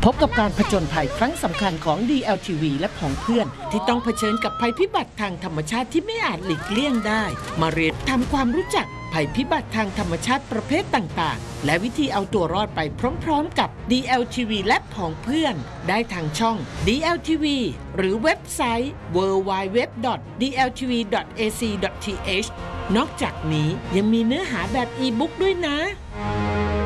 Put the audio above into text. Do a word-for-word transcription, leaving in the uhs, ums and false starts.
พบกับการผจญภัยครั้งสำคัญของ ดี แอล ที วี และผองเพื่อนที่ต้องเผชิญกับภัยพิบัติทางธรรมชาติที่ไม่อาจหลีกเลี่ยงได้มาเรียนทำความรู้จักภัยพิบัติทางธรรมชาติประเภทต่างๆและวิธีเอาตัวรอดไปพร้อมๆกับ ดี แอล ที วี และผองเพื่อนได้ทางช่อง ดี แอล ที วี หรือเว็บไซต์ ดับเบิลยู ดับเบิลยู ดับเบิลยู ดอท ดี แอล ที วี ดอท เอ ซี ดอท ที เอช นอกจากนี้ยังมีเนื้อหาแบบอีบุ๊กด้วยนะ